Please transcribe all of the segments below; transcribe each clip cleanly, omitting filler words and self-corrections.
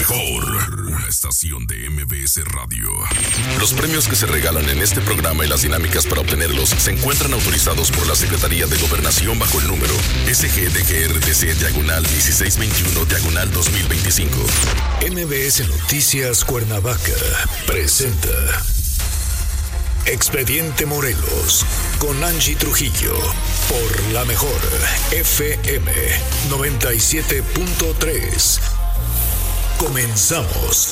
mejor, una estación de MBS Radio. Los premios que se regalan en este programa y las dinámicas para obtenerlos se encuentran autorizados por la Secretaría de Gobernación bajo el número SGDGRTC-1621-2025. MBS Noticias Cuernavaca presenta Expediente Morelos con Angie Trujillo por la mejor FM 97.3. Comenzamos.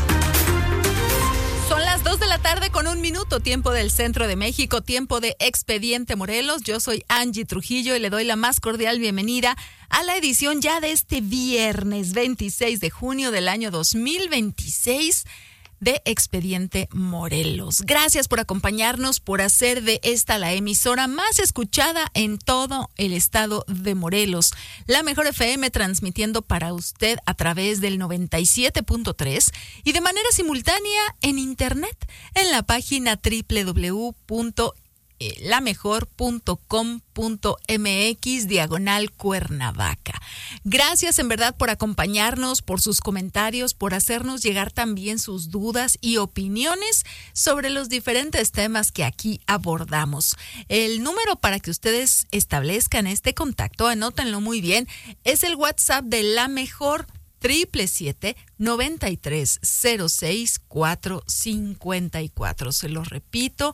Son las 2 de la tarde con 1 minuto, tiempo del centro de México, tiempo de Expediente Morelos. Yo soy Angie Trujillo y le doy la más cordial bienvenida a la edición ya de este viernes 26 de junio del año 2026 de Expediente Morelos. Gracias por acompañarnos, por hacer de esta la emisora más escuchada en todo el estado de Morelos. La mejor FM transmitiendo para usted a través del 97.3 y de manera simultánea en internet en la página www.lamejor.com.mx/Cuernavaca. Gracias en verdad por acompañarnos, por sus comentarios, por hacernos llegar también sus dudas y opiniones sobre los diferentes temas que aquí abordamos. El número para que ustedes establezcan este contacto, anótenlo muy bien, es el WhatsApp de La Mejor, 777-9306-454. Se lo repito,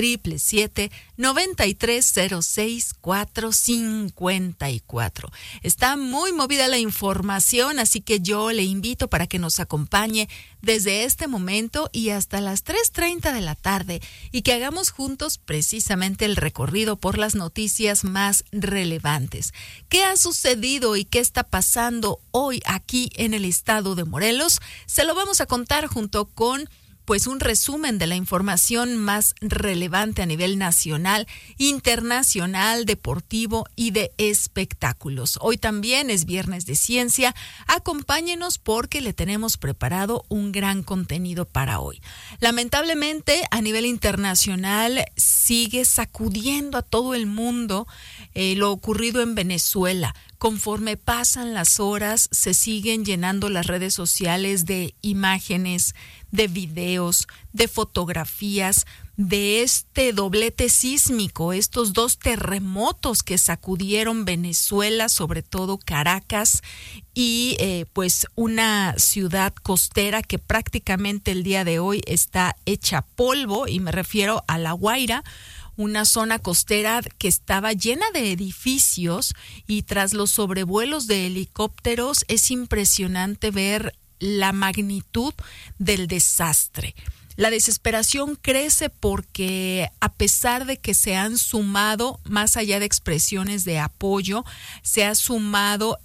777-9306-454. Está muy movida la información, así que yo le invito para que nos acompañe desde este momento y hasta las 3:30 de la tarde y que hagamos juntos precisamente el recorrido por las noticias más relevantes. ¿Qué ha sucedido y qué está pasando hoy aquí en el estado de Morelos? Se lo vamos a contar junto con un resumen de la información más relevante a nivel nacional, internacional, deportivo y de espectáculos. Hoy también es viernes de ciencia. Acompáñenos porque le tenemos preparado un gran contenido para hoy. Lamentablemente, a nivel internacional sigue sacudiendo a todo el mundo lo ocurrido en Venezuela. Conforme pasan las horas, se siguen llenando las redes sociales de imágenes, de videos, de fotografías, de este doblete sísmico, estos 2 terremotos que sacudieron Venezuela, sobre todo Caracas, y una ciudad costera que prácticamente el día de hoy está hecha polvo, y me refiero a La Guaira, una zona costera que estaba llena de edificios, y tras los sobrevuelos de helicópteros es impresionante ver la magnitud del desastre. La desesperación crece porque a pesar de que se han sumado, más allá de expresiones de apoyo, se ha sumado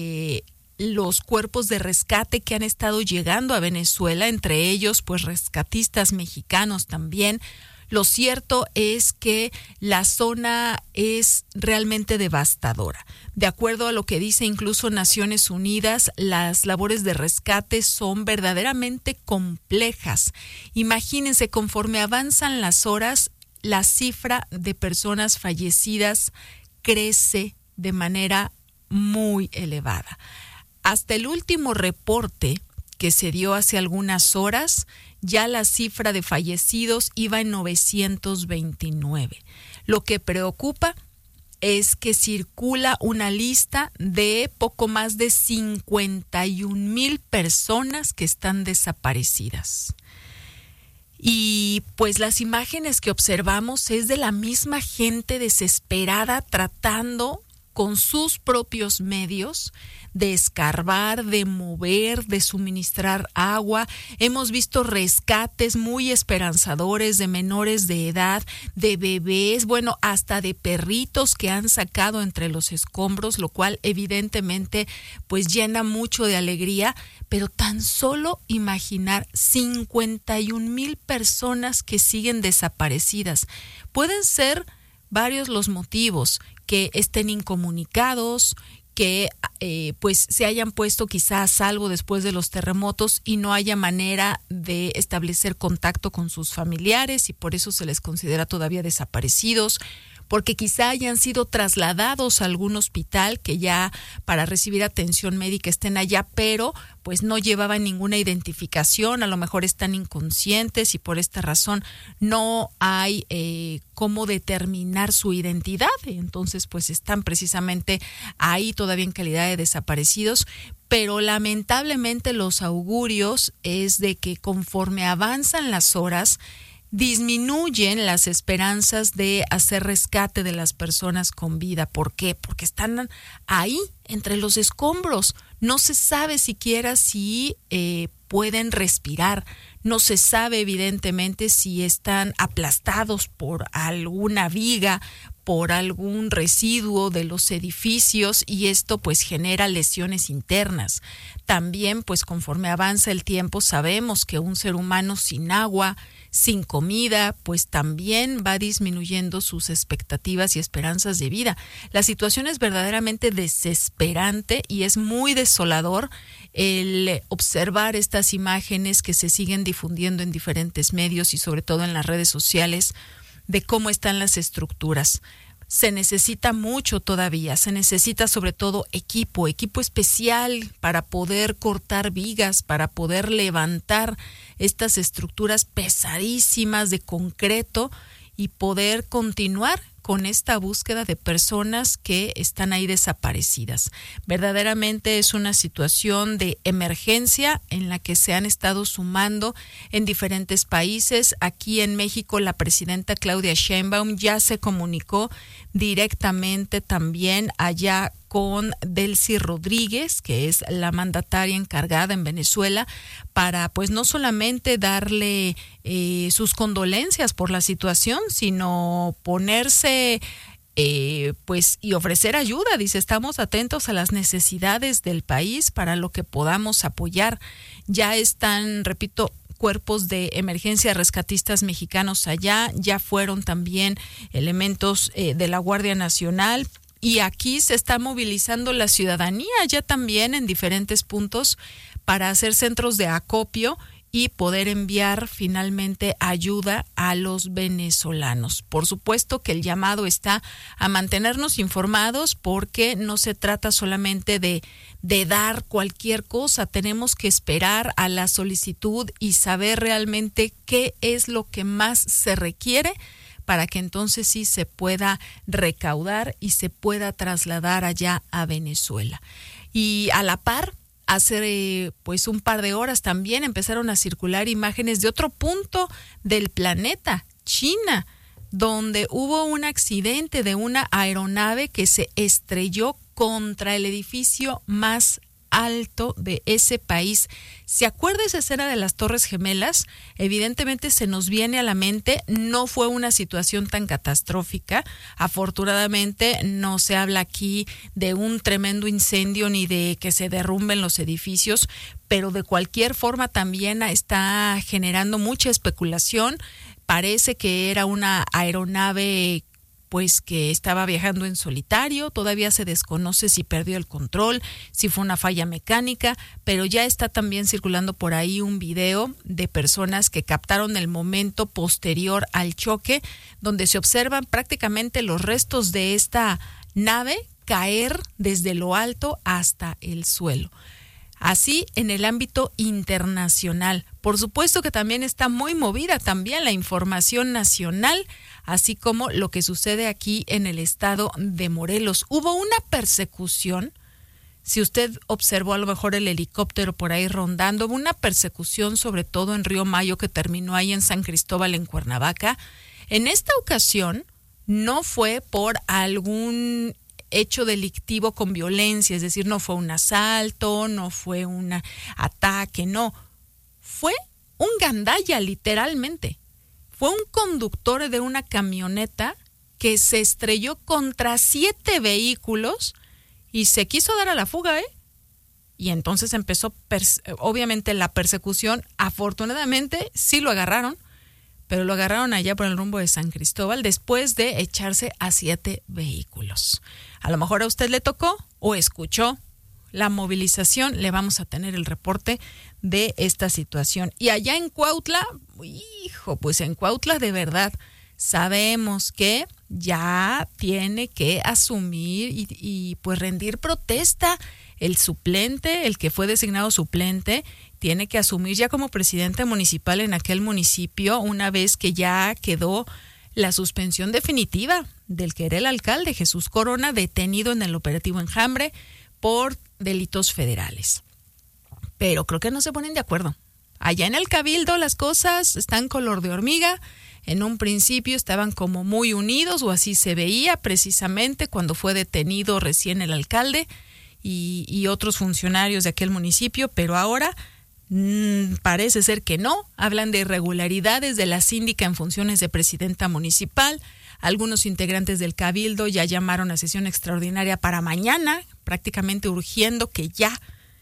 los cuerpos de rescate que han estado llegando a Venezuela, entre ellos rescatistas mexicanos también. Lo cierto es que la zona es realmente devastadora. De acuerdo a lo que dice incluso Naciones Unidas, las labores de rescate son verdaderamente complejas. Imagínense, conforme avanzan las horas, la cifra de personas fallecidas crece de manera muy elevada. Hasta el último reporte que se dio hace algunas horas, ya la cifra de fallecidos iba en 929. Lo que preocupa es que circula una lista de poco más de 51,000 personas que están desaparecidas. Y las imágenes que observamos es de la misma gente desesperada tratando con sus propios medios de escarbar, de mover, de suministrar agua. Hemos visto rescates muy esperanzadores de menores de edad, de bebés, hasta de perritos que han sacado entre los escombros, lo cual evidentemente llena mucho de alegría, pero tan solo imaginar 51,000 personas que siguen desaparecidas. Pueden ser varios los motivos: que estén incomunicados, que se hayan puesto quizá a salvo después de los terremotos y no haya manera de establecer contacto con sus familiares y por eso se les considera todavía desaparecidos. porque quizá hayan sido trasladados a algún hospital que ya para recibir atención médica estén allá, pero pues no llevaban ninguna identificación, a lo mejor están inconscientes y por esta razón no hay cómo determinar su identidad. Entonces pues están precisamente ahí todavía en calidad de desaparecidos, pero lamentablemente los augurios es de que conforme avanzan las horas, disminuyen las esperanzas de hacer rescate de las personas con vida. ¿Por qué? Porque están ahí, entre los escombros. No se sabe siquiera si pueden respirar. No se sabe evidentemente si están aplastados por alguna viga, por algún residuo de los edificios, y esto pues genera lesiones internas. También pues conforme avanza el tiempo sabemos que un ser humano sin agua, sin comida, pues también va disminuyendo sus expectativas y esperanzas de vida. La situación es verdaderamente desesperante y es muy desolador el observar estas imágenes que se siguen difundiendo en diferentes medios y sobre todo en las redes sociales de cómo están las estructuras. Se necesita mucho todavía, se necesita sobre todo equipo especial para poder cortar vigas, para poder levantar estas estructuras pesadísimas de concreto y poder continuar con esta búsqueda de personas que están ahí desaparecidas. Verdaderamente es una situación de emergencia en la que se han estado sumando en diferentes países. Aquí en México la presidenta Claudia Sheinbaum ya se comunicó directamente también allá con Delcy Rodríguez, que es la mandataria encargada en Venezuela, para pues no solamente darle sus condolencias por la situación, sino ponerse pues y ofrecer ayuda. Dice, estamos atentos a las necesidades del país para lo que podamos apoyar. Ya están, repito, cuerpos de emergencia rescatistas mexicanos allá, ya fueron también elementos de la Guardia Nacional. Y aquí se está movilizando la ciudadanía ya también en diferentes puntos para hacer centros de acopio y poder enviar finalmente ayuda a los venezolanos. Por supuesto que el llamado está a mantenernos informados, porque no se trata solamente de dar cualquier cosa. Tenemos que esperar a la solicitud y saber realmente qué es lo que más se requiere para que entonces sí se pueda recaudar y se pueda trasladar allá a Venezuela. Y a la par, hace pues un par de horas también empezaron a circular imágenes de otro punto del planeta, China, donde hubo un accidente de una aeronave que se estrelló contra el edificio más alto de ese país. ¿Se acuerda esa escena de las Torres Gemelas? Evidentemente se nos viene a la mente. No fue una situación tan catastrófica. Afortunadamente no se habla aquí de un tremendo incendio ni de que se derrumben los edificios, pero de cualquier forma también está generando mucha especulación. Parece que era una aeronave pues que estaba viajando en solitario. Todavía se desconoce si perdió el control, si fue una falla mecánica, pero ya está también circulando por ahí un video de personas que captaron el momento posterior al choque, donde se observan prácticamente los restos de esta nave caer desde lo alto hasta el suelo. Así en el ámbito internacional. Por supuesto que también está muy movida también la información nacional, así como lo que sucede aquí en el estado de Morelos. Hubo una persecución, si usted observó a lo mejor el helicóptero por ahí rondando, hubo una persecución sobre todo en Río Mayo que terminó ahí en San Cristóbal, en Cuernavaca. En esta ocasión no fue por algún hecho delictivo con violencia, es decir, no fue un asalto, no fue un ataque, no. Fue un gandalla, literalmente. Fue un conductor de una camioneta que se estrelló contra 7 vehículos y se quiso dar a la fuga, Y entonces empezó, obviamente, la persecución. Afortunadamente, sí lo agarraron, pero lo agarraron allá por el rumbo de San Cristóbal después de echarse a 7 vehículos. A lo mejor a usted le tocó o escuchó la movilización. Le vamos a tener el reporte de esta situación. Y allá en Cuautla, pues en Cuautla de verdad sabemos que ya tiene que asumir y pues rendir protesta. El suplente, el que fue designado suplente, tiene que asumir ya como presidente municipal en aquel municipio una vez que ya quedó la suspensión definitiva del que era el alcalde, Jesús Corona, detenido en el operativo Enjambre por delitos federales. Pero creo que no se ponen de acuerdo. Allá en el Cabildo las cosas están color de hormiga. En un principio estaban como muy unidos, o así se veía precisamente cuando fue detenido recién el alcalde y otros funcionarios de aquel municipio, pero ahora parece ser que no. Hablan de irregularidades de la síndica en funciones de presidenta municipal. Algunos integrantes del Cabildo ya llamaron a sesión extraordinaria para mañana, prácticamente urgiendo que ya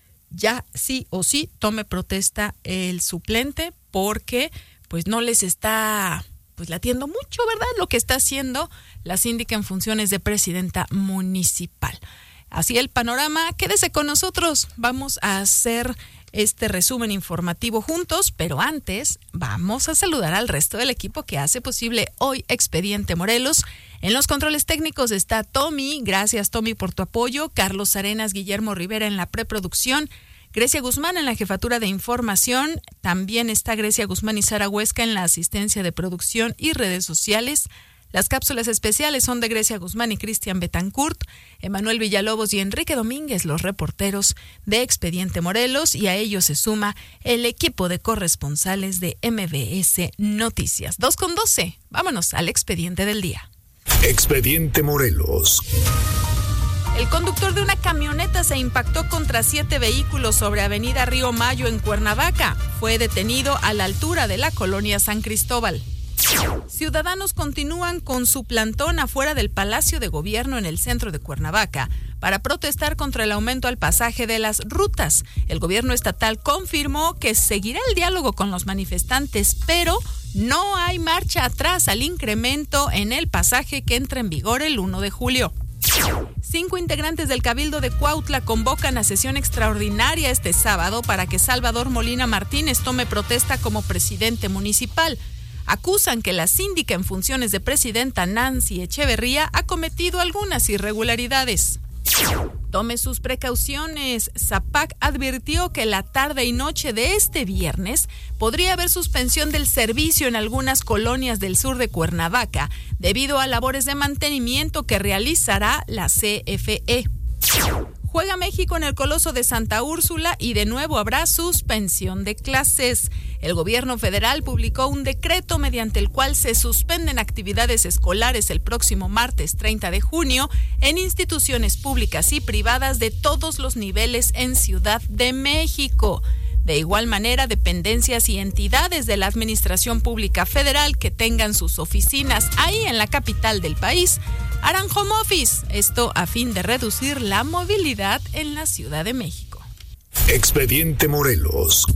sí o sí tome protesta el suplente, porque pues no les está pues latiendo mucho, ¿verdad?, lo que está haciendo la síndica en funciones de presidenta municipal. Así el panorama. Quédese con nosotros, vamos a hacer este resumen informativo juntos, pero antes vamos a saludar al resto del equipo que hace posible hoy Expediente Morelos. En los controles técnicos está Tommy, gracias Tommy por tu apoyo, Carlos Arenas, Guillermo Rivera en la preproducción, Grecia Guzmán en la jefatura de información, también está Grecia Guzmán y Sara Huesca en la asistencia de producción y redes sociales. Las cápsulas especiales son de Grecia Guzmán y Cristian Betancourt, Emanuel Villalobos y Enrique Domínguez, los reporteros de Expediente Morelos, y a ellos se suma el equipo de corresponsales de MBS Noticias. 2:12, vámonos al expediente del día. Expediente Morelos. El conductor de una camioneta se impactó contra 7 vehículos sobre Avenida Río Mayo en Cuernavaca. Fue detenido a la altura de la colonia San Cristóbal. Ciudadanos continúan con su plantón afuera del Palacio de Gobierno en el centro de Cuernavaca para protestar contra el aumento al pasaje de las rutas. El gobierno estatal confirmó que seguirá el diálogo con los manifestantes, pero no hay marcha atrás al incremento en el pasaje que entra en vigor el 1 de julio. 5 integrantes del Cabildo de Cuautla convocan a sesión extraordinaria este sábado para que Salvador Molina Martínez tome protesta como presidente municipal. Acusan que la síndica en funciones de presidenta Nancy Echeverría ha cometido algunas irregularidades. Tome sus precauciones. Zapac advirtió que la tarde y noche de este viernes podría haber suspensión del servicio en algunas colonias del sur de Cuernavaca debido a labores de mantenimiento que realizará la CFE. Juega México en el Coloso de Santa Úrsula y de nuevo habrá suspensión de clases. El gobierno federal publicó un decreto mediante el cual se suspenden actividades escolares el próximo martes 30 de junio en instituciones públicas y privadas de todos los niveles en Ciudad de México. De igual manera, dependencias y entidades de la Administración Pública Federal que tengan sus oficinas ahí en la capital del país harán home office, esto a fin de reducir la movilidad en la Ciudad de México. Expediente Morelos.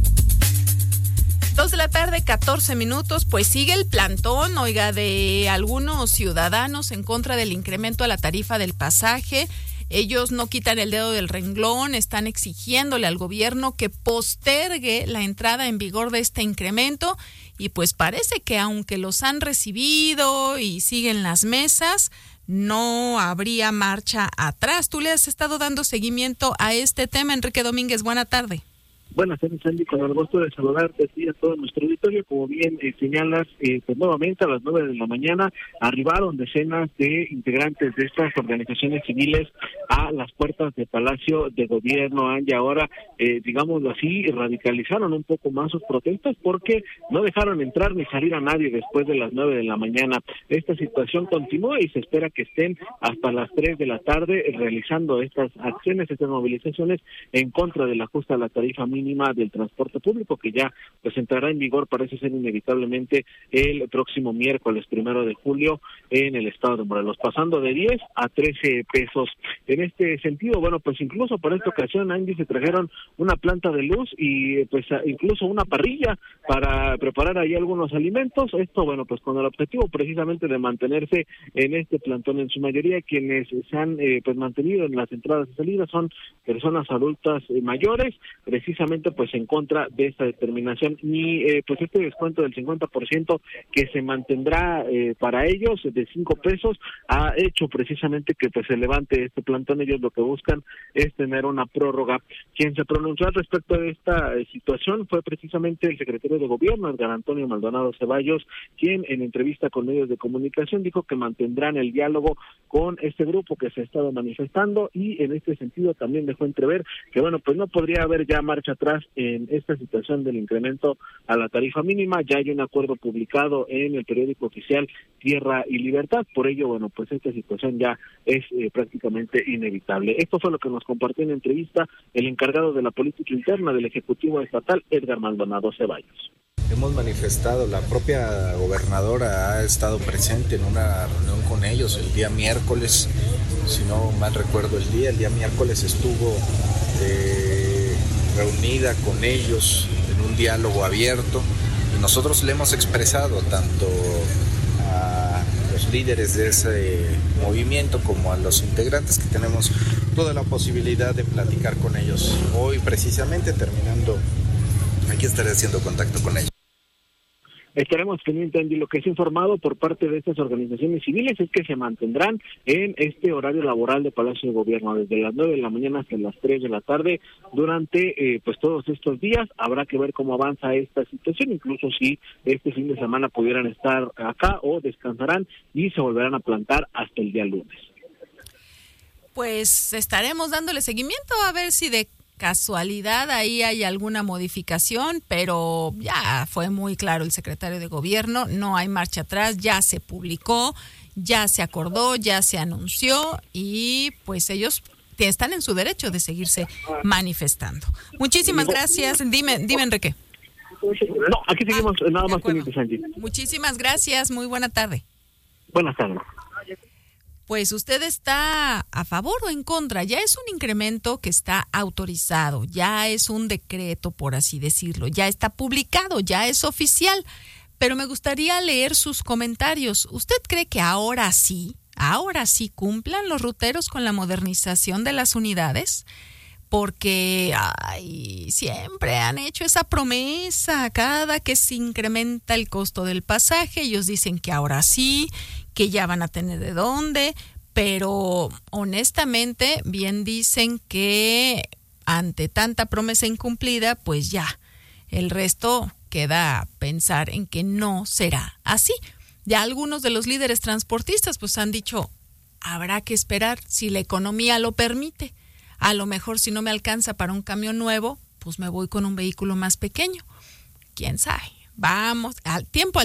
2:14 p.m, pues sigue el plantón, oiga, de algunos ciudadanos en contra del incremento a la tarifa del pasaje. Ellos no quitan el dedo del renglón, están exigiéndole al gobierno que postergue la entrada en vigor de este incremento, y pues parece que aunque los han recibido y siguen las mesas, no habría marcha atrás. Tú le has estado dando seguimiento a este tema, Enrique Domínguez, buena tarde. Buenas tardes, Andy, con el gusto de saludarte y a todo nuestro auditorio. Como bien señalas, pues nuevamente a las 9 de la mañana arribaron decenas de integrantes de estas organizaciones civiles a las puertas del Palacio de Gobierno, y ahora, digámoslo así, radicalizaron un poco más sus protestas porque no dejaron entrar ni salir a nadie después de las 9 de la mañana. Esta situación continúa y se espera que estén hasta las 3 de la tarde realizando estas acciones, estas movilizaciones en contra del ajuste a la tarifa mínima del transporte público, que ya pues entrará en vigor, parece ser inevitablemente, el próximo miércoles 1 de julio en el estado de Morelos, pasando de 10 a 13 pesos. En este sentido, bueno, pues incluso para esta ocasión, Andy, se trajeron una planta de luz y pues incluso una parrilla para preparar ahí algunos alimentos. Esto, bueno, pues con el objetivo precisamente de mantenerse en este plantón. En su mayoría quienes se han pues mantenido en las entradas y salidas son personas adultas mayores, precisamente precisamente pues en contra de esta determinación, ni pues este descuento del 50% que se mantendrá para ellos de 5 pesos ha hecho precisamente que pues se levante este plantón. Ellos lo que buscan es tener una prórroga. Quien se pronunció al respecto de esta situación fue precisamente el secretario de Gobierno, Edgar Antonio Maldonado Ceballos, quien en entrevista con medios de comunicación dijo que mantendrán el diálogo con este grupo que se ha estado manifestando, y en este sentido también dejó entrever que bueno, pues no podría haber ya marcha atrás en esta situación del incremento a la tarifa mínima. Ya hay un acuerdo publicado en el periódico oficial Tierra y Libertad, por ello bueno, pues esta situación ya es prácticamente inevitable. Esto fue lo que nos compartió en entrevista el encargado de la política interna del Ejecutivo Estatal, Edgar Maldonado Ceballos. Hemos manifestado, la propia gobernadora ha estado presente en una reunión con ellos el día miércoles, si no mal recuerdo el día miércoles estuvo reunida con ellos en un diálogo abierto, y nosotros le hemos expresado tanto a los líderes de ese movimiento como a los integrantes que tenemos toda la posibilidad de platicar con ellos. Hoy precisamente terminando, aquí estaré haciendo contacto con ellos. Estaremos pendientes, Andy. Lo que es informado por parte de estas organizaciones civiles es que se mantendrán en este horario laboral de Palacio de Gobierno desde las 9 de la mañana hasta las 3 de la tarde durante pues todos estos días. Habrá que ver cómo avanza esta situación, incluso si este fin de semana pudieran estar acá o descansarán y se volverán a plantar hasta el día lunes. Pues estaremos dándole seguimiento a ver si de casualidad ahí hay alguna modificación, pero ya fue muy claro el secretario de Gobierno, no hay marcha atrás, ya se publicó, ya se acordó, ya se anunció, y pues ellos están en su derecho de seguirse manifestando. Muchísimas gracias. Dime Enrique. No, aquí seguimos nada más pendientes, Angie. Muchísimas gracias, muy buena tarde. Buenas tardes. Pues usted está a favor o en contra. Ya es un incremento que está autorizado, ya es un decreto, por así decirlo, ya está publicado, ya es oficial, pero me gustaría leer sus comentarios. ¿Usted cree que ahora sí cumplan los ruteros con la modernización de las unidades? Porque siempre han hecho esa promesa, cada que se incrementa el costo del pasaje, ellos dicen que ahora sí, que ya van a tener de dónde, pero honestamente bien dicen que ante tanta promesa incumplida, pues ya, el resto queda a pensar en que no será así. Ya algunos de los líderes transportistas pues han dicho, habrá que esperar si la economía lo permite. A lo mejor si no me alcanza para un camión nuevo, pues me voy con un vehículo más pequeño. ¿Quién sabe? Vamos, al tiempo.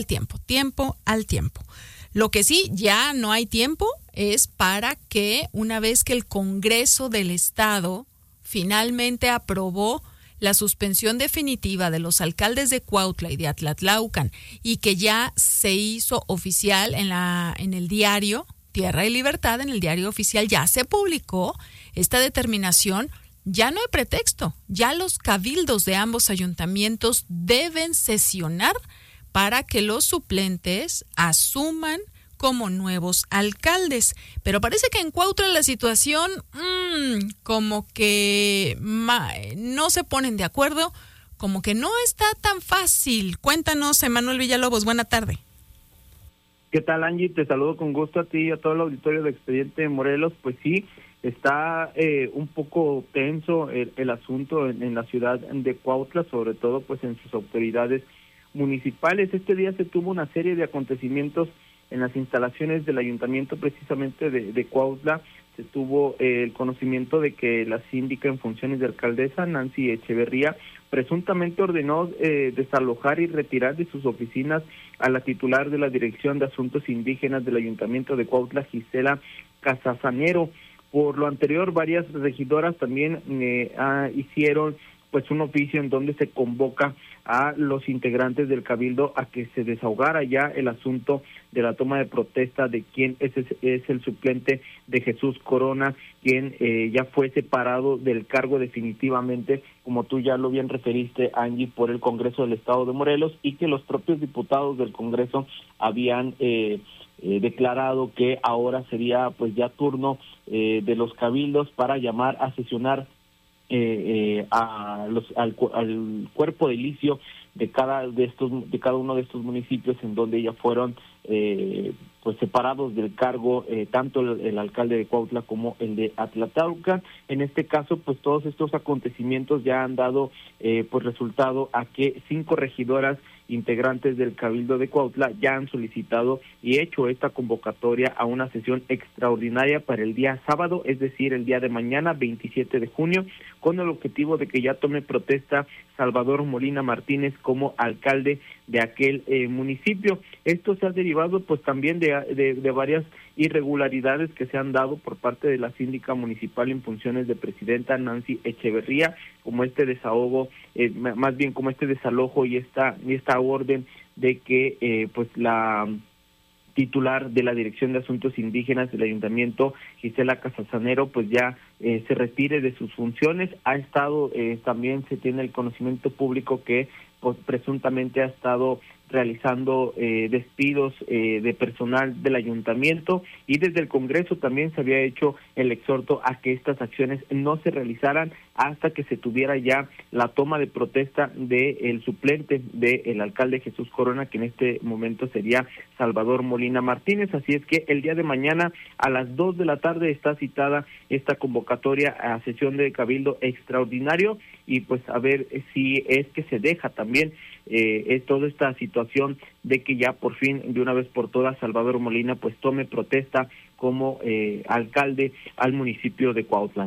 Lo que sí, ya no hay tiempo es para que una vez que el Congreso del Estado finalmente aprobó la suspensión definitiva de los alcaldes de Cuautla y de Atlatlaucan y que ya se hizo oficial en el diario Tierra y Libertad, en el diario oficial ya se publicó esta determinación, ya no hay pretexto, ya los cabildos de ambos ayuntamientos deben sesionar para que los suplentes asuman como nuevos alcaldes. Pero parece que en Cuautla la situación como que no se ponen de acuerdo, como que no está tan fácil. Cuéntanos, Emanuel Villalobos, buena tarde. ¿Qué tal, Angie? Te saludo con gusto a ti y a todo el auditorio de Expediente Morelos. Pues sí, está un poco tenso el asunto en la ciudad de Cuautla, sobre todo pues en sus autoridades municipales. Este día se tuvo una serie de acontecimientos en las instalaciones del ayuntamiento precisamente de Cuautla. Se tuvo el conocimiento de que la síndica en funciones de alcaldesa, Nancy Echeverría, presuntamente ordenó desalojar y retirar de sus oficinas a la titular de la Dirección de Asuntos Indígenas del Ayuntamiento de Cuautla, Gisela Casazanero. Por lo anterior, varias regidoras también hicieron pues un oficio en donde se convoca a los integrantes del Cabildo a que se desahogara ya el asunto de la toma de protesta de quién es el suplente de Jesús Corona, quien ya fue separado del cargo definitivamente, como tú ya lo bien referiste, Angie, por el Congreso del Estado de Morelos, y que los propios diputados del Congreso habían declarado que ahora sería pues ya turno de los cabildos para llamar a sesionar al cuerpo edilicio de cada uno de estos municipios, en donde ya fueron pues separados del cargo tanto el alcalde de Cuautla como el de Atlatalca. En este caso, pues todos estos acontecimientos ya han dado pues resultado a que 5 regidoras integrantes del Cabildo de Cuautla ya han solicitado y hecho esta convocatoria a una sesión extraordinaria para el día sábado, es decir, el día de mañana, 27 de junio, con el objetivo de que ya tome protesta Salvador Molina Martínez como alcalde de aquel municipio. Esto se ha derivado pues también de varias irregularidades que se han dado por parte de la síndica municipal en funciones de presidenta Nancy Echeverría, como este desahogo, más bien como este desalojo y esta orden de que pues la titular de la Dirección de Asuntos Indígenas del Ayuntamiento, Gisela Casasanero, pues ya se retire de sus funciones. Ha estado, también se tiene el conocimiento público que pues, presuntamente ha estado realizando despidos de personal del ayuntamiento, y desde el Congreso también se había hecho el exhorto a que estas acciones no se realizaran hasta que se tuviera ya la toma de protesta del suplente del alcalde Jesús Corona, que en este momento sería Salvador Molina Martínez. Así es que el día de mañana a las 2 de la tarde está citada esta convocatoria a sesión de Cabildo extraordinario, y pues a ver si es que se deja también toda esta situación de que ya por fin, de una vez por todas, Salvador Molina pues tome protesta como alcalde al municipio de Cuautla.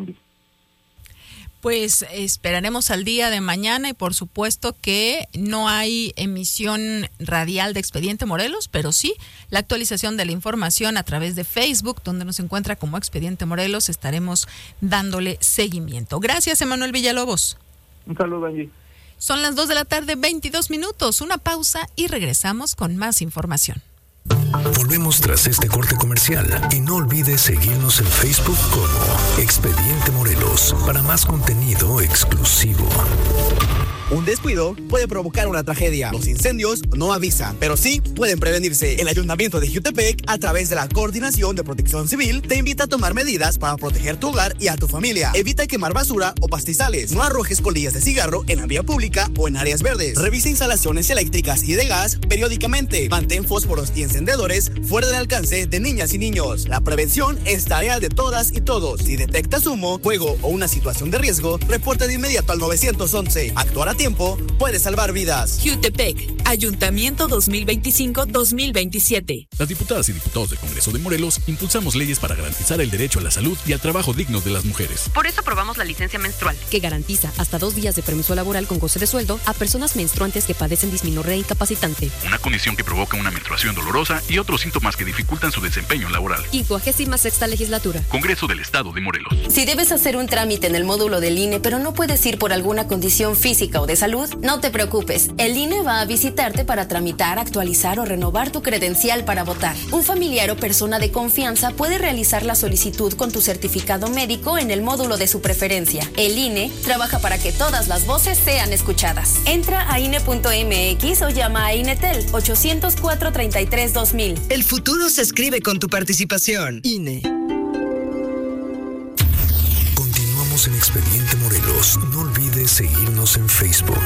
Pues esperaremos al día de mañana, y por supuesto que no hay emisión radial de Expediente Morelos, pero sí la actualización de la información a través de Facebook, donde nos encuentra como Expediente Morelos. Estaremos dándole seguimiento. Gracias, Emanuel Villalobos. Un saludo, Angie. Son las 2 de la tarde, 22 minutos. Una pausa y regresamos con más información. Volvemos tras este corte comercial y no olvides seguirnos en Facebook como Expediente Morelos para más contenido exclusivo. Un descuido puede provocar una tragedia. Los incendios no avisan, pero sí pueden prevenirse. El Ayuntamiento de Jiutepec, a través de la Coordinación de Protección Civil, te invita a tomar medidas para proteger tu hogar y a tu familia. Evita quemar basura o pastizales. No arrojes colillas de cigarro en la vía pública o en áreas verdes. Revisa instalaciones eléctricas y de gas periódicamente. Mantén fósforos y encendedores fuera del alcance de niñas y niños. La prevención es tarea de todas y todos. Si detectas humo, fuego o una situación de riesgo, reporta de inmediato al 911. Actuar a tiempo puede salvar vidas. Jiutepec, Ayuntamiento 2025-2027. Las diputadas y diputados del Congreso de Morelos impulsamos leyes para garantizar el derecho a la salud y al trabajo digno de las mujeres. Por eso aprobamos la licencia menstrual, que garantiza hasta 2 días de permiso laboral con goce de sueldo a personas menstruantes que padecen dismenorrea incapacitante. Una condición que provoca una menstruación dolorosa y otros síntomas que dificultan su desempeño laboral. 56ª legislatura. Congreso del Estado de Morelos. Si debes hacer un trámite en el módulo del INE, pero no puedes ir por alguna condición física o de salud, no te preocupes. El INE va a visitarte para tramitar, actualizar o renovar tu credencial para votar. Un familiar o persona de confianza puede realizar la solicitud con tu certificado médico en el módulo de su preferencia. El INE trabaja para que todas las voces sean escuchadas. Entra a INE.mx o llama a INETEL 804-33-2000. El futuro se escribe con tu participación. INE. Continuamos en Expediente Morelos. No olvides seguirnos en Facebook.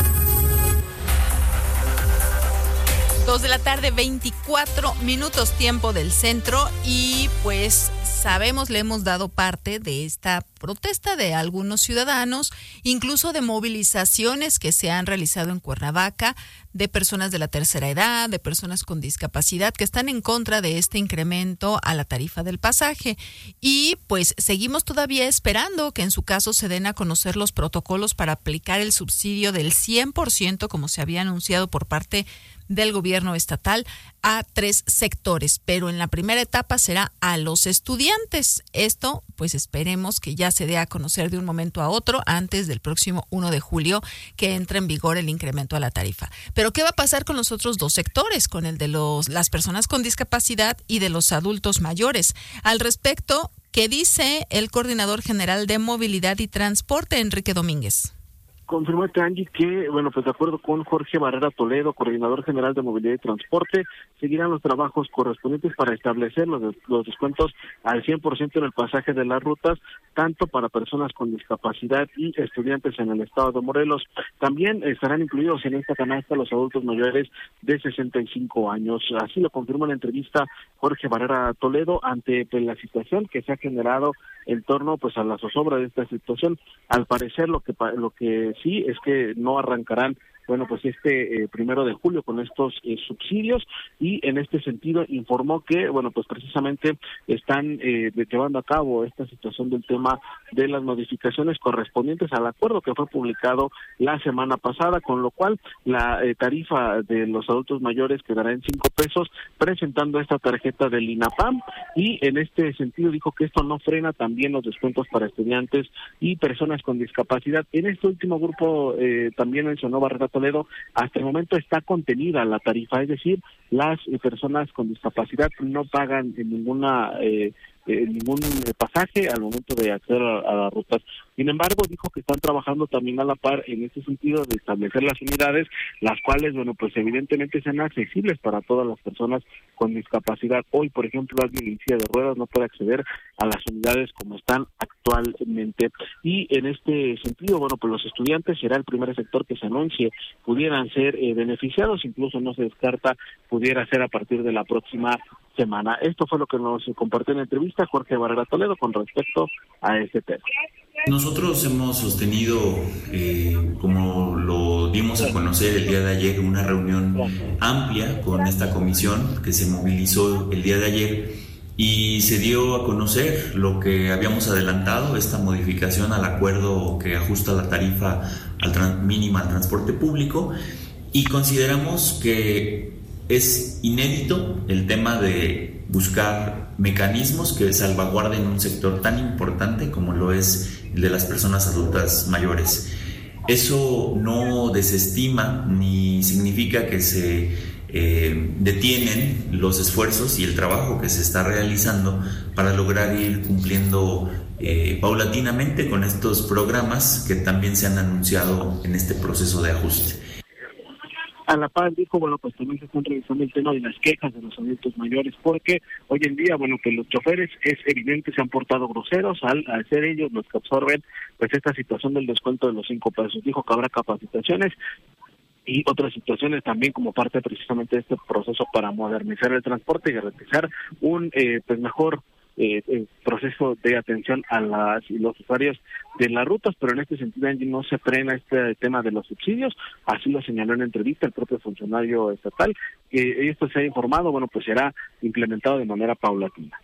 2 de la tarde, 24 minutos, tiempo del centro, y pues sabemos, le hemos dado parte de esta protesta de algunos ciudadanos, incluso de movilizaciones que se han realizado en Cuernavaca, de personas de la tercera edad, de personas con discapacidad que están en contra de este incremento a la tarifa del pasaje. Y pues seguimos todavía esperando que en su caso se den a conocer los protocolos para aplicar el subsidio del 100%, como se había anunciado por parte del gobierno estatal, a 3 sectores, pero en la primera etapa será a los estudiantes. Esto, pues esperemos que ya se dé a conocer de un momento a otro, antes del próximo 1 de julio, que entre en vigor el incremento a la tarifa. Pero ¿qué va a pasar con los otros 2 sectores? Con el de las personas con discapacidad y de los adultos mayores. Al respecto, ¿qué dice el coordinador general de Movilidad y Transporte, Enrique Domínguez? Confirmate, Angie, que, bueno, pues de acuerdo con Jorge Barrera Toledo, coordinador general de Movilidad y Transporte, seguirán los trabajos correspondientes para establecer los descuentos al 100% en el pasaje de las rutas, tanto para personas con discapacidad y estudiantes en el estado de Morelos. También estarán incluidos en esta canasta los adultos mayores de 65 años. Así lo confirmó en la entrevista Jorge Barrera Toledo ante pues, la situación que se ha generado en torno pues a la zozobra de esta situación. Al parecer lo que sí es que no arrancarán pues 1 de julio con estos subsidios, y en este sentido informó que, pues precisamente están llevando a cabo esta situación del tema de las modificaciones correspondientes al acuerdo que fue publicado la semana pasada, con lo cual la tarifa de los adultos mayores quedará en 5 pesos, presentando esta tarjeta del INAPAM, y en este sentido dijo que esto no frena también los descuentos para estudiantes y personas con discapacidad. En este último grupo también mencionó Barrera Toledo, hasta el momento está contenida la tarifa, es decir, las personas con discapacidad no pagan ningún pasaje al momento de acceder a las rutas. Sin embargo, dijo que están trabajando también a la par en ese sentido de establecer las unidades, las cuales, pues evidentemente sean accesibles para todas las personas con discapacidad. Hoy, por ejemplo, alguien en silla de ruedas no puede acceder a las unidades como están actualmente. Y en este sentido, pues los estudiantes será el primer sector que se anuncie pudieran ser beneficiados, incluso no se descarta pudiera ser a partir de la próxima semana. Esto fue lo que nos compartió en la entrevista Jorge Barrera Toledo con respecto a este tema. Nosotros hemos sostenido, como lo dimos a conocer el día de ayer, una reunión amplia con esta comisión que se movilizó el día de ayer y se dio a conocer lo que habíamos adelantado, esta modificación al acuerdo que ajusta la tarifa mínima al transporte público, y consideramos que es inédito el tema de buscar mecanismos que salvaguarden un sector tan importante como lo es el de las personas adultas mayores. Eso no desestima ni significa que se detienen los esfuerzos y el trabajo que se está realizando para lograr ir cumpliendo paulatinamente con estos programas que también se han anunciado en este proceso de ajuste. A la par dijo, pues también se están revisando el tema de las quejas de los adultos mayores, porque hoy en día, que los choferes es evidente se han portado groseros al ser ellos los que absorben pues esta situación del descuento de los 5 pesos. Dijo que habrá capacitaciones y otras situaciones también como parte precisamente de este proceso para modernizar el transporte y garantizar un mejor proceso de atención a los usuarios de las rutas, pero en este sentido no se frena este tema de los subsidios, así lo señaló en entrevista el propio funcionario estatal, que esto se ha informado, pues será implementado de manera paulatina.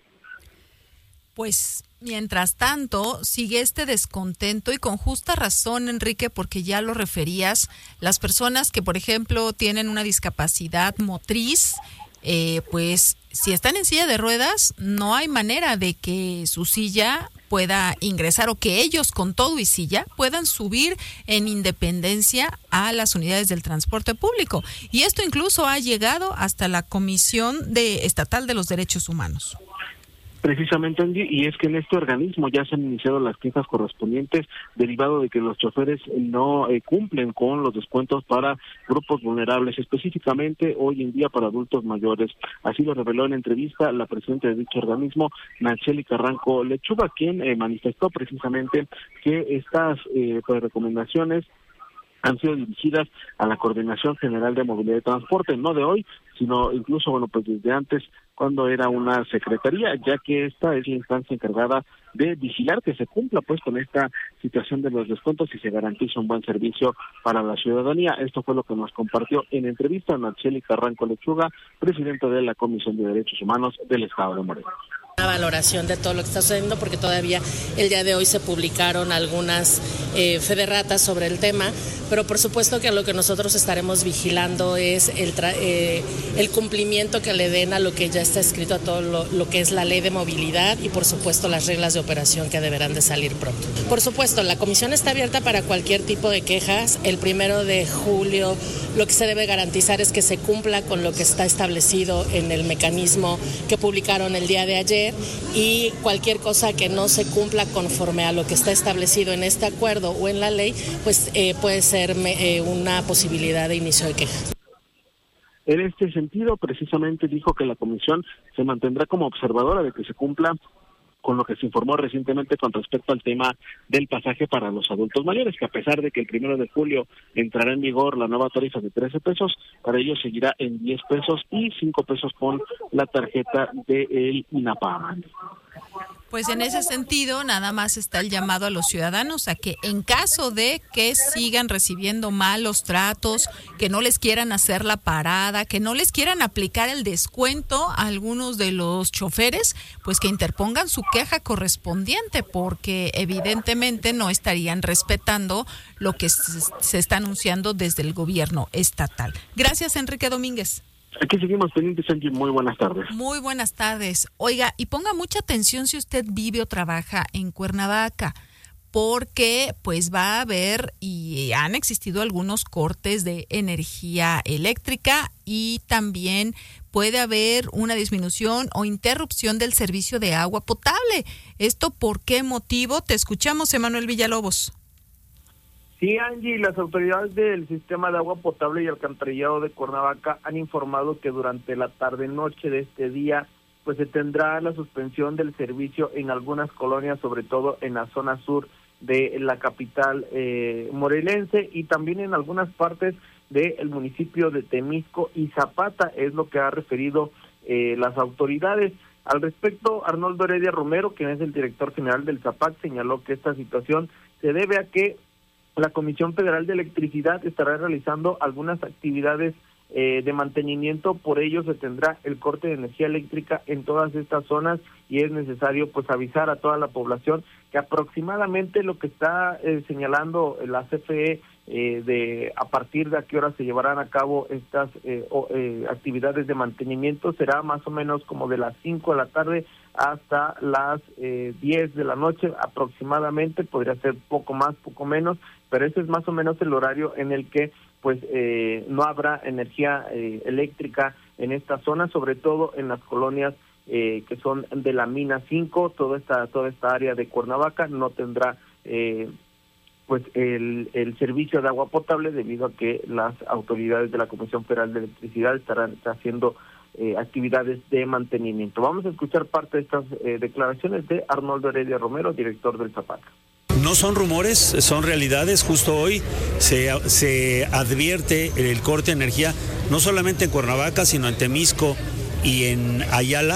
Pues mientras tanto sigue este descontento y con justa razón, Enrique, porque ya lo referías, las personas que por ejemplo tienen una discapacidad motriz, pues si están en silla de ruedas no hay manera de que su silla pueda ingresar o que ellos con todo y silla puedan subir en independencia a las unidades del transporte público. Y esto incluso ha llegado hasta la Comisión Estatal de los Derechos Humanos. Precisamente, Angie, y es que en este organismo ya se han iniciado las quejas correspondientes derivado de que los choferes no cumplen con los descuentos para grupos vulnerables, específicamente hoy en día para adultos mayores. Así lo reveló en entrevista la presidenta de dicho organismo, Nacheli Carranco Lechuga, quien manifestó precisamente que estas recomendaciones han sido dirigidas a la Coordinación General de Movilidad y Transporte, no de hoy, sino incluso, pues desde antes, cuando era una secretaría, ya que esta es la instancia encargada de vigilar que se cumpla pues con esta situación de los descuentos y se garantiza un buen servicio para la ciudadanía. Esto fue lo que nos compartió en entrevista Nacheli Carranco Lechuga, presidenta de la Comisión de Derechos Humanos del Estado de Morelos. Una valoración de todo lo que está sucediendo, porque todavía el día de hoy se publicaron algunas federratas sobre el tema, pero por supuesto que lo que nosotros estaremos vigilando es el cumplimiento que le den a lo que ya está escrito, a todo lo que es la ley de movilidad y por supuesto las reglas de operación que deberán de salir pronto. Por supuesto, la comisión está abierta para cualquier tipo de quejas. El 1 de julio lo que se debe garantizar es que se cumpla con lo que está establecido en el mecanismo que publicaron el día de ayer. atender, y cualquier cosa que no se cumpla conforme a lo que está establecido en este acuerdo o en la ley, pues puede ser una posibilidad de inicio de queja. En este sentido, precisamente dijo que la comisión se mantendrá como observadora de que se cumpla con lo que se informó recientemente con respecto al tema del pasaje para los adultos mayores, que a pesar de que el 1 de julio entrará en vigor la nueva tarifa de 13 pesos, para ellos seguirá en 10 pesos y 5 pesos con la tarjeta del INAPAM. Pues en ese sentido, nada más está el llamado a los ciudadanos a que en caso de que sigan recibiendo malos tratos, que no les quieran hacer la parada, que no les quieran aplicar el descuento a algunos de los choferes, pues que interpongan su queja correspondiente, porque evidentemente no estarían respetando lo que se está anunciando desde el gobierno estatal. Gracias, Enrique Domínguez. Aquí seguimos pendientes, Angie. Muy buenas tardes. Muy buenas tardes. Oiga, y ponga mucha atención si usted vive o trabaja en Cuernavaca, porque pues va a haber y han existido algunos cortes de energía eléctrica y también puede haber una disminución o interrupción del servicio de agua potable. ¿Esto por qué motivo? Te escuchamos, Emanuel Villalobos. Sí, Angie, las autoridades del sistema de agua potable y alcantarillado de Cuernavaca han informado que durante la tarde-noche de este día pues se tendrá la suspensión del servicio en algunas colonias, sobre todo en la zona sur de la capital morelense, y también en algunas partes del municipio de Temisco y Zapata, es lo que ha referido las autoridades. Al respecto, Arnoldo Heredia Romero, quien es el director general del ZAPAC, señaló que esta situación se debe a que la Comisión Federal de Electricidad estará realizando algunas actividades de mantenimiento, por ello se tendrá el corte de energía eléctrica en todas estas zonas y es necesario pues avisar a toda la población que aproximadamente lo que está señalando la CFE de a partir de a qué hora se llevarán a cabo estas actividades de mantenimiento será más o menos como de las 5 de la tarde hasta las 10 de la noche aproximadamente, podría ser poco más, poco menos, pero ese es más o menos el horario en el que pues no habrá energía eléctrica en esta zona, sobre todo en las colonias que son de la Mina 5, toda esta área de Cuernavaca no tendrá pues el servicio de agua potable debido a que las autoridades de la Comisión Federal de Electricidad estarán haciendo actividades de mantenimiento. Vamos a escuchar parte de estas declaraciones de Arnoldo Heredia Romero, director del ZAPAC. No son rumores, son realidades. Justo hoy se advierte el corte de energía, no solamente en Cuernavaca, sino en Temisco y en Ayala,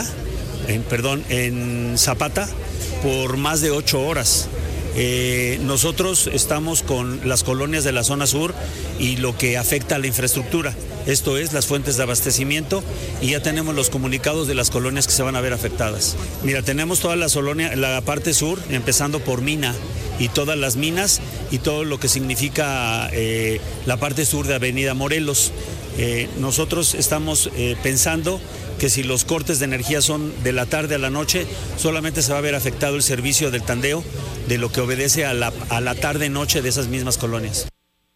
en Zapata, por más de 8 horas. Nosotros estamos con las colonias de la zona sur y lo que afecta a la infraestructura, esto es las fuentes de abastecimiento, y ya tenemos los comunicados de las colonias que se van a ver afectadas. Mira, tenemos toda la parte sur, empezando por Mina y todas las minas y todo lo que significa la parte sur de Avenida Morelos. Nosotros estamos pensando que si los cortes de energía son de la tarde a la noche, solamente se va a ver afectado el servicio del tandeo de lo que obedece a la tarde-noche de esas mismas colonias.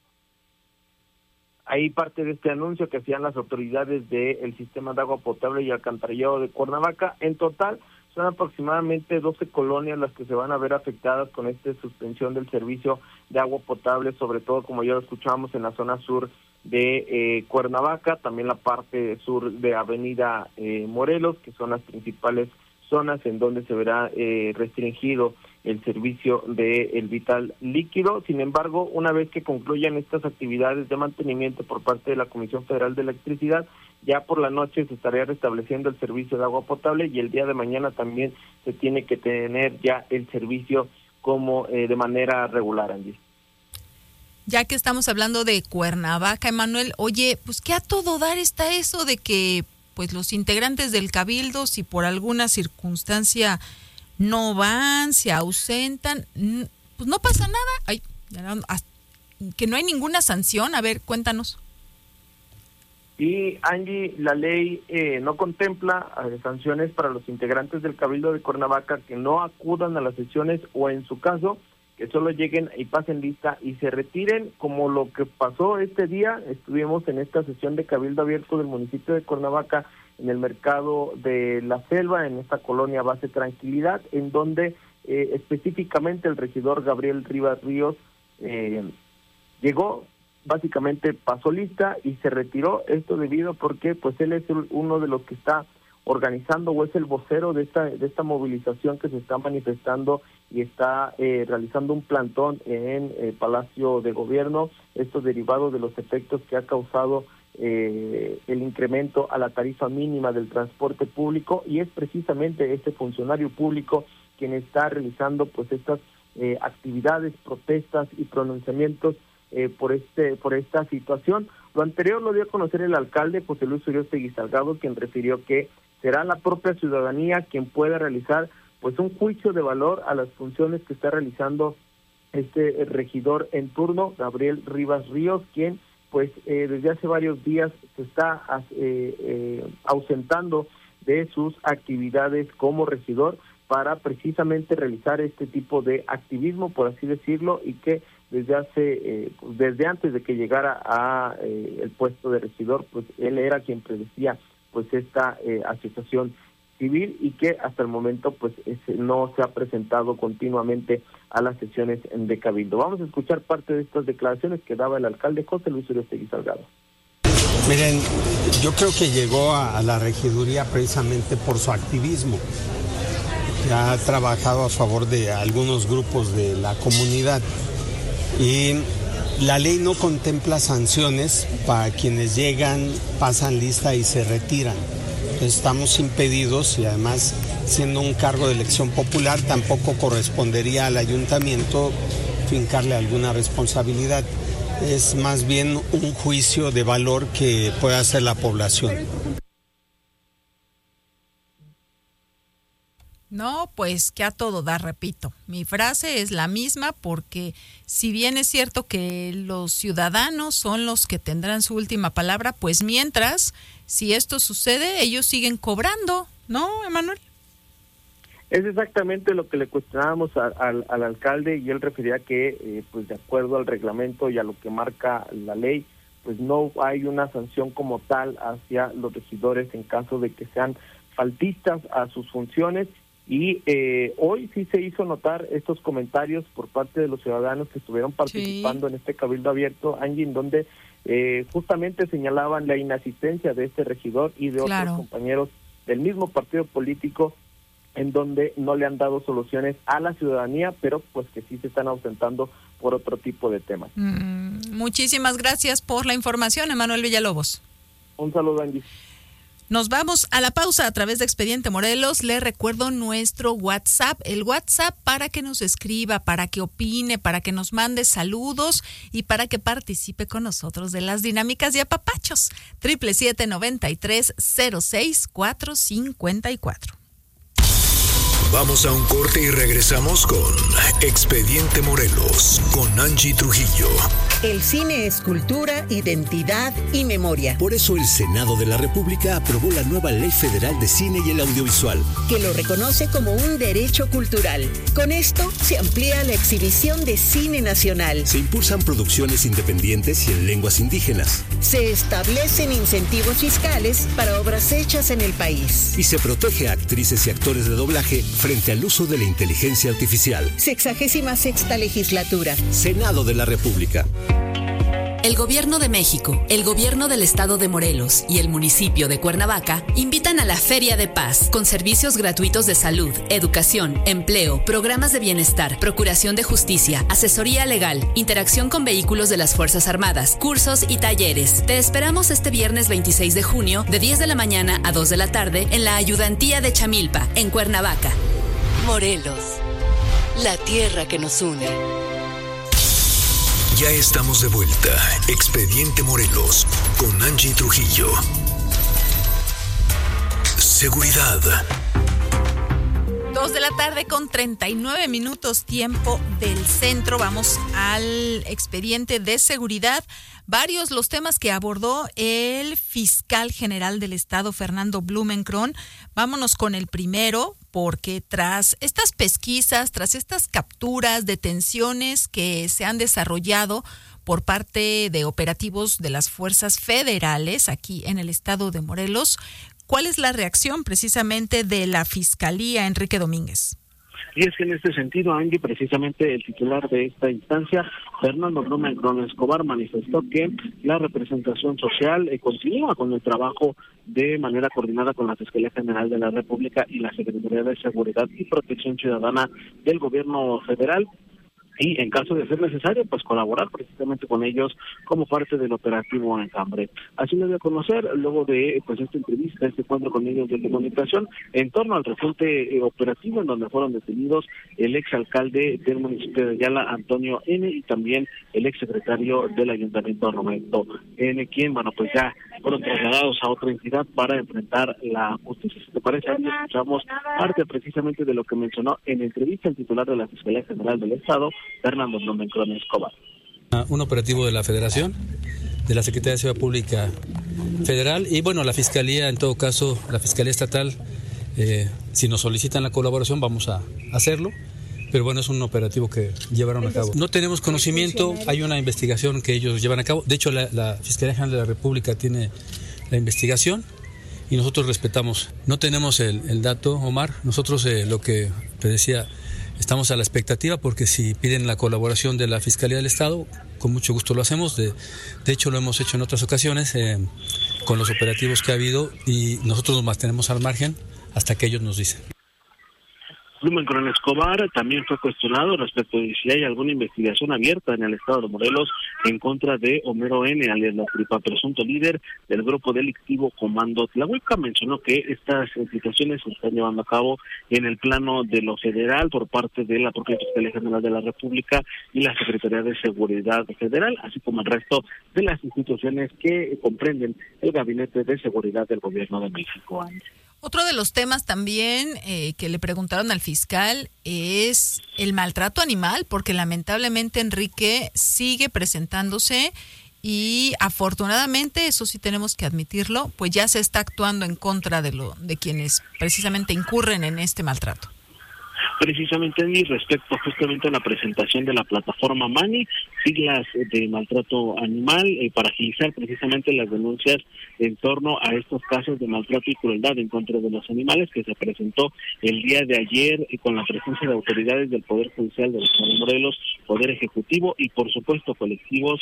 Ahí parte de este anuncio que hacían las autoridades del sistema de agua potable y alcantarillado de Cuernavaca. En total son aproximadamente 12 colonias las que se van a ver afectadas con esta suspensión del servicio de agua potable, sobre todo como ya lo escuchábamos en la zona sur de Cuernavaca, también la parte sur de Avenida Morelos, que son las principales zonas en donde se verá restringido el servicio del vital líquido. Sin embargo, una vez que concluyan estas actividades de mantenimiento por parte de la Comisión Federal de Electricidad, ya por la noche se estaría restableciendo el servicio de agua potable y el día de mañana también se tiene que tener ya el servicio como de manera regular, Angie. Ya que estamos hablando de Cuernavaca, Emanuel, oye, pues que a todo dar está eso de que pues los integrantes del Cabildo, si por alguna circunstancia no van, se ausentan, pues no pasa nada. Ay, que no hay ninguna sanción. A ver, cuéntanos. Y Angie, la ley no contempla sanciones para los integrantes del Cabildo de Cuernavaca que no acudan a las sesiones o en su caso que solo lleguen y pasen lista y se retiren, como lo que pasó este día. Estuvimos en esta sesión de cabildo abierto del municipio de Cuernavaca, en el mercado de la Selva, en esta colonia Base Tranquilidad, en donde específicamente el regidor Gabriel Rivas Ríos llegó, básicamente pasó lista y se retiró. Esto debido porque pues él es uno de los que está organizando, o es el vocero de esta movilización que se está manifestando y está realizando un plantón en Palacio de Gobierno, esto derivado de los efectos que ha causado el incremento a la tarifa mínima del transporte público, y es precisamente este funcionario público quien está realizando pues estas actividades, protestas y pronunciamientos por esta situación. Lo anterior lo dio a conocer el alcalde José Luis Uriostegui Salgado, quien refirió que será la propia ciudadanía quien pueda realizar pues un juicio de valor a las funciones que está realizando este regidor en turno, Gabriel Rivas Ríos, quien pues desde hace varios días se está ausentando de sus actividades como regidor para precisamente realizar este tipo de activismo, por así decirlo, y que desde antes de que llegara a el puesto de regidor, pues él era quien predecía pues esta asociación civil, y que hasta el momento pues no se ha presentado continuamente a las sesiones de cabildo. Vamos a escuchar parte de estas declaraciones que daba el alcalde José Luis Uriostegui Salgado. Miren, yo creo que llegó a la regiduría precisamente por su activismo. Ha trabajado a favor de algunos grupos de la comunidad, y la ley no contempla sanciones para quienes llegan, pasan lista y se retiran. Entonces estamos impedidos, y además siendo un cargo de elección popular tampoco correspondería al ayuntamiento fincarle alguna responsabilidad. Es más bien un juicio de valor que puede hacer la población. No, pues que a todo da, repito. Mi frase es la misma, porque si bien es cierto que los ciudadanos son los que tendrán su última palabra, pues mientras, si esto sucede, ellos siguen cobrando, ¿no, Emanuel? Es exactamente lo que le cuestionábamos al alcalde, y él refería que, pues de acuerdo al reglamento y a lo que marca la ley, pues no hay una sanción como tal hacia los regidores en caso de que sean faltistas a sus funciones. Y hoy sí se hizo notar estos comentarios por parte de los ciudadanos que estuvieron participando en este cabildo abierto, Angie, en donde justamente señalaban la inasistencia de este regidor y de otros compañeros del mismo partido político, en donde no le han dado soluciones a la ciudadanía, pero pues que sí se están ausentando por otro tipo de temas. Muchísimas gracias por la información, Emanuel Villalobos. Un saludo, Angie. Nos vamos a la pausa a través de Expediente Morelos. Le recuerdo nuestro WhatsApp, el WhatsApp para que nos escriba, para que opine, para que nos mande saludos y para que participe con nosotros de las dinámicas de apapachos. 777-9306-454. Vamos a un corte y regresamos con Expediente Morelos, con Angie Trujillo. El cine es cultura, identidad y memoria. Por eso el Senado de la República aprobó la nueva Ley Federal de Cine y el Audiovisual, que lo reconoce como un derecho cultural. Con esto se amplía la exhibición de cine nacional. Se impulsan producciones independientes y en lenguas indígenas. Se establecen incentivos fiscales para obras hechas en el país. Y se protege a actrices y actores de doblaje frente al uso de la inteligencia artificial. 66ª legislatura. Senado de la República. El Gobierno de México, el Gobierno del Estado de Morelos y el municipio de Cuernavaca invitan a la Feria de Paz, con servicios gratuitos de salud, educación, empleo, programas de bienestar, procuración de justicia, asesoría legal, interacción con vehículos de las Fuerzas Armadas, cursos y talleres. Te esperamos este viernes 26 de junio de 10 de la mañana a 2 de la tarde en la Ayudantía de Chamilpa, en Cuernavaca. Morelos, la tierra que nos une. Ya estamos de vuelta. Expediente Morelos con Angie Trujillo. Seguridad. 2 de la tarde con 39 minutos, tiempo del centro. Vamos al expediente de seguridad. Varios los temas que abordó el fiscal general del estado, Fernando Blumenkron. Vámonos con el primero, porque tras estas pesquisas, tras estas capturas, detenciones que se han desarrollado por parte de operativos de las fuerzas federales aquí en el estado de Morelos, ¿cuál es la reacción precisamente de la Fiscalía, Enrique Domínguez? Y es que en este sentido, Angie, precisamente el titular de esta instancia, Fernando Blumenkron Escobar, manifestó que la representación social continúa con el trabajo de manera coordinada con la Fiscalía General de la República y la Secretaría de Seguridad y Protección Ciudadana del Gobierno Federal, y en caso de ser necesario, pues colaborar precisamente con ellos como parte del operativo Enjambre. Así lo dio a conocer luego de pues esta entrevista, este encuentro con medios de comunicación en torno al reciente operativo en donde fueron detenidos el exalcalde del municipio de Ayala, Antonio N., y también el exsecretario del ayuntamiento, Roberto N., quien, bueno, pues ya fueron trasladados a otra entidad para enfrentar la justicia. Si te parece, escuchamos parte precisamente de lo que mencionó en entrevista el titular de la Fiscalía General del Estado, Fernando Blumenkron Escobar. Un operativo de la Federación, de la Secretaría de Seguridad Pública Federal y bueno, la Fiscalía, en todo caso, la Fiscalía Estatal, si nos solicitan la colaboración vamos a hacerlo, pero bueno, es un operativo que llevaron a cabo. No tenemos conocimiento, hay una investigación que ellos llevan a cabo, de hecho la Fiscalía General de la República tiene la investigación y nosotros respetamos. No tenemos el dato, Omar, nosotros lo que te decía, estamos a la expectativa porque si piden la colaboración de la Fiscalía del Estado, con mucho gusto lo hacemos. De hecho, lo hemos hecho en otras ocasiones con los operativos que ha habido y nosotros nos mantenemos al margen hasta que ellos nos dicen. Blumenkron Escobar también fue cuestionado respecto de si hay alguna investigación abierta en el estado de Morelos en contra de Homero N., alias La Tripa, presunto líder del grupo delictivo Comando Tlahueca. Mencionó que estas situaciones se están llevando a cabo en el plano de lo federal por parte de la propia Fiscalía General de la República y la Secretaría de Seguridad Federal, así como el resto de las instituciones que comprenden el Gabinete de Seguridad del Gobierno de México. Otro de los temas también que le preguntaron al fiscal es el maltrato animal, porque lamentablemente, Enrique, sigue presentándose y afortunadamente, eso sí tenemos que admitirlo, pues ya se está actuando en contra de quienes precisamente incurren en este maltrato. Precisamente respecto justamente a la presentación de la plataforma MANI, siglas de maltrato animal, para agilizar precisamente las denuncias en torno a estos casos de maltrato y crueldad en contra de los animales, que se presentó el día de ayer con la presencia de autoridades del Poder Judicial del Estado de Morelos, Poder Ejecutivo y por supuesto colectivos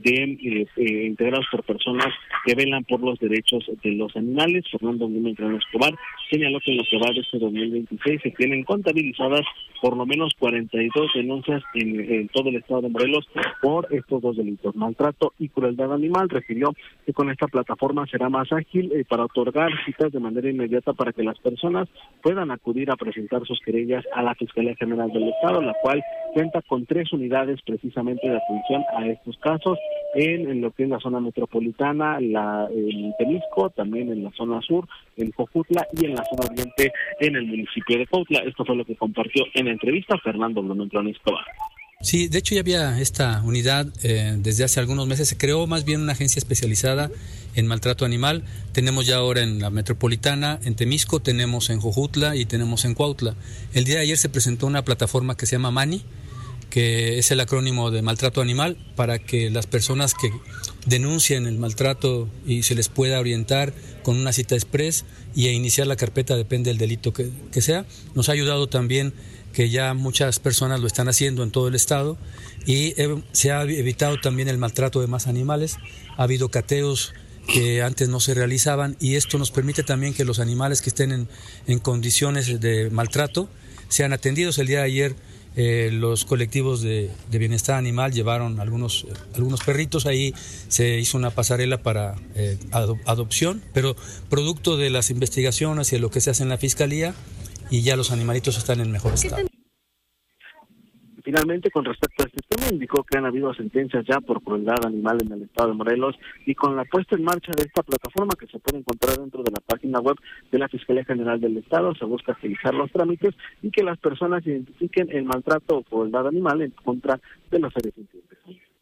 integrados por personas que velan por los derechos de los animales. Fernando Blumenkron Escobar señaló que en lo que va de este 2026 se tienen contabilizadas por lo menos 42 denuncias en todo el estado de Morelos por estos dos delitos, maltrato y crueldad animal. Refirió que con esta plataforma será más ágil para otorgar citas de manera inmediata para que las personas puedan acudir a presentar sus querellas a la Fiscalía General del Estado, la cual cuenta con 3 unidades precisamente de atención a estos casos en lo que es la zona metropolitana, en Temisco, también en la zona sur, en Jojutla y en la zona oriente en el municipio de Cuautla. Esto fue lo que compartió en la entrevista Fernando Blumenkron Escobar. Sí, de hecho ya había esta unidad desde hace algunos meses. Se creó más bien una agencia especializada en maltrato animal. Tenemos ya ahora en la metropolitana, en Temisco, tenemos en Jojutla y tenemos en Cuautla. El día de ayer se presentó una plataforma que se llama MANI, que es el acrónimo de maltrato animal, para que las personas que denuncien el maltrato y se les pueda orientar con una cita express y a iniciar la carpeta, depende del delito que sea. Nos ha ayudado también que ya muchas personas lo están haciendo en todo el estado y se ha evitado también el maltrato de más animales. Ha habido cateos que antes no se realizaban y esto nos permite también que los animales que estén en condiciones de maltrato sean atendidos. El día de ayer los colectivos de bienestar animal llevaron algunos perritos, ahí se hizo una pasarela para adopción, pero producto de las investigaciones y de lo que se hace en la Fiscalía, y ya los animalitos están en mejor estado. Finalmente, con respecto a este tema, indicó que han habido sentencias ya por crueldad animal en el estado de Morelos y con la puesta en marcha de esta plataforma que se puede encontrar dentro de la página web de la Fiscalía General del Estado, se busca agilizar los trámites y que las personas identifiquen el maltrato o crueldad animal en contra de los seres sintientes.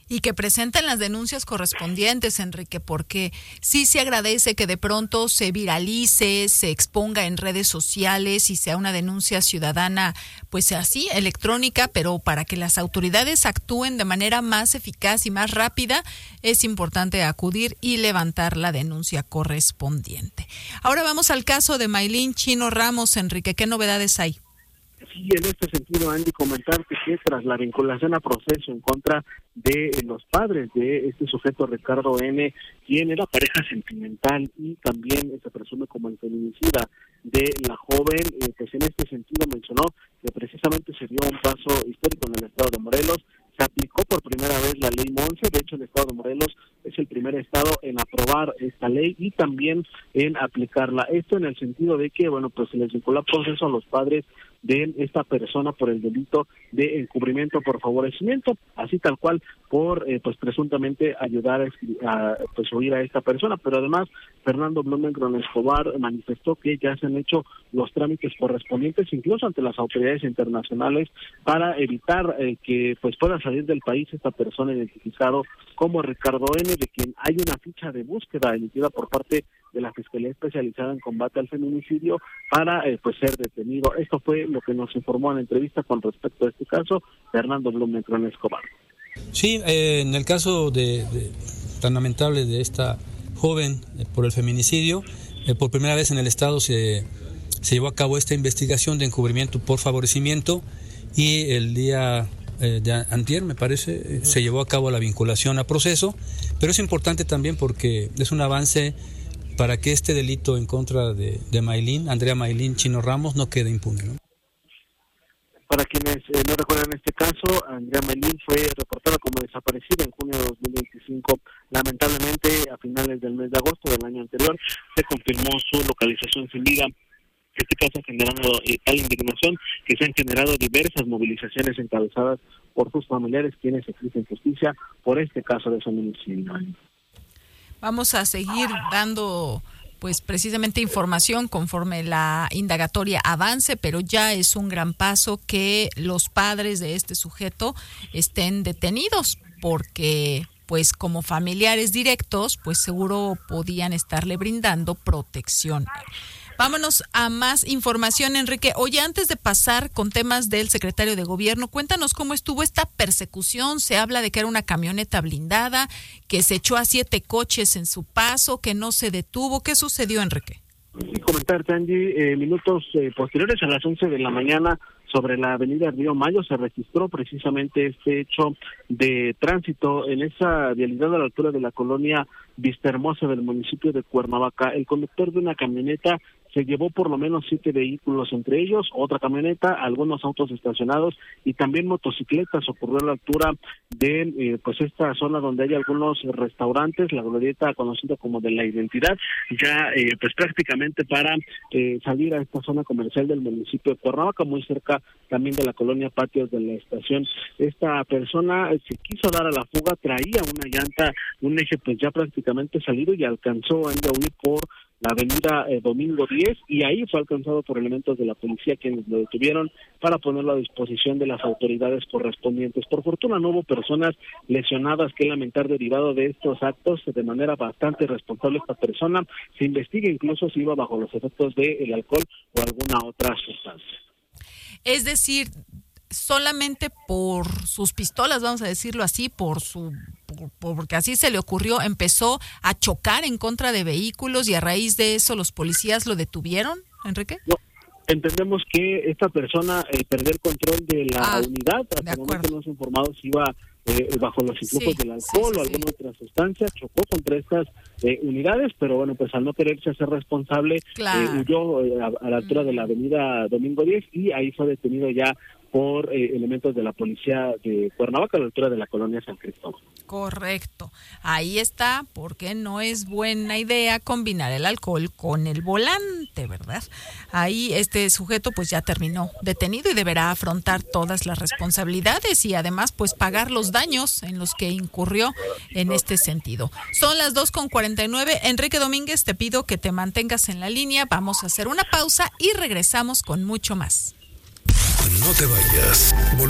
y que presenten las denuncias correspondientes, Enrique, porque sí se agradece que de pronto se viralice, se exponga en redes sociales y sea una denuncia ciudadana, pues así, electrónica, pero para que las autoridades actúen de manera más eficaz y más rápida, es importante acudir y levantar la denuncia correspondiente. Ahora vamos al caso de Maylin Chino Ramos, Enrique, ¿qué novedades hay? Sí, en este sentido, Andy, comentarte que tras la vinculación a proceso en contra de los padres de este sujeto, Ricardo N., quien era pareja sentimental y también se presume como el feminicida de la joven, pues en este sentido mencionó que precisamente se dio un paso histórico en el estado de Morelos. Se aplicó por primera vez la ley Monse. De hecho, el estado de Morelos es el primer estado en aprobar esta ley y también en aplicarla. Esto en el sentido de que, bueno, pues se les vinculó a proceso a los padres de esta persona por el delito de encubrimiento por favorecimiento, así tal cual por pues presuntamente ayudar a pues huir a esta persona. Pero además Fernando Blumenkron Escobar manifestó que ya se han hecho los trámites correspondientes incluso ante las autoridades internacionales para evitar que pues pueda salir del país esta persona identificado como Ricardo N., de quien hay una ficha de búsqueda emitida por parte de la Fiscalía Especializada en Combate al Feminicidio para pues ser detenido. Esto fue lo que nos informó en la entrevista con respecto a este caso Fernando Blumenkron Escobar. Sí, en el caso tan lamentable de esta joven por el feminicidio, por primera vez en el estado se llevó a cabo esta investigación de encubrimiento por favorecimiento y el día de antier, me parece, se llevó a cabo la vinculación a proceso, pero es importante también porque es un avance para que este delito en contra de Andrea Maylin Chino Ramos no quede impune, ¿no? Para quienes no recuerdan este caso, Andrea Maylin fue reportada como desaparecida en junio de 2025. Lamentablemente, a finales del mes de agosto del año anterior, se confirmó su localización sin vida. Este caso ha generado tal indignación que se han generado diversas movilizaciones encabezadas por sus familiares, quienes exigen justicia por este caso de feminicidio. Vamos a seguir dando pues precisamente información conforme la indagatoria avance, pero ya es un gran paso que los padres de este sujeto estén detenidos, porque pues como familiares directos, pues seguro podían estarle brindando protección. Vámonos a más información, Enrique. Oye, antes de pasar con temas del secretario de Gobierno, cuéntanos cómo estuvo esta persecución. Se habla de que era una camioneta blindada, que se echó a 7 coches en su paso, que no se detuvo. ¿Qué sucedió, Enrique? Y comentarte, Angie, minutos posteriores a las 11 de la mañana, sobre la avenida Río Mayo, se registró precisamente este hecho de tránsito en esa vialidad a la altura de la colonia Vistahermosa del municipio de Cuernavaca. El conductor de una camioneta se llevó por lo menos 7 vehículos, entre ellos otra camioneta, algunos autos estacionados y también motocicletas. Ocurrió a la altura de pues esta zona donde hay algunos restaurantes, la glorieta conocida como de la Identidad, ya pues prácticamente para salir a esta zona comercial del municipio de Cuernavaca, muy cerca también de la colonia Patios de la Estación. Esta persona se quiso dar a la fuga, traía una llanta, un eje pues ya prácticamente salido y alcanzó a huir por la avenida Domingo 10 y ahí fue alcanzado por elementos de la policía quienes lo detuvieron para ponerlo a disposición de las autoridades correspondientes. Por fortuna no hubo personas lesionadas que lamentar derivado de estos actos. De manera bastante responsable esta persona se investiga incluso si iba bajo los efectos del alcohol o alguna otra sustancia. Es decir, solamente por sus pistolas, vamos a decirlo así, porque así se le ocurrió, empezó a chocar en contra de vehículos y a raíz de eso los policías lo detuvieron, Enrique. No, entendemos que esta persona perdió el control de la unidad, hasta el momento no se ha informado si iba bajo los influjos del alcohol o alguna otra sustancia, chocó contra estas unidades, pero bueno, pues al no quererse hacer responsable, huyó a la altura de la avenida Domingo 10 y ahí fue detenido ya por elementos de la policía de Cuernavaca a la altura de la colonia San Cristóbal. Correcto. Ahí está, porque no es buena idea combinar el alcohol con el volante, ¿verdad? Ahí este sujeto pues ya terminó detenido y deberá afrontar todas las responsabilidades y además pues pagar los daños en los que incurrió en este sentido. Son las 2:49. Enrique Domínguez, te pido que te mantengas en la línea. Vamos a hacer una pausa y regresamos con mucho más. No te vayas.